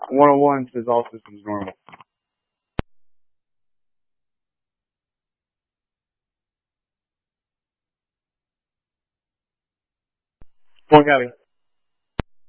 101 says all systems normal. Come on, Gabby.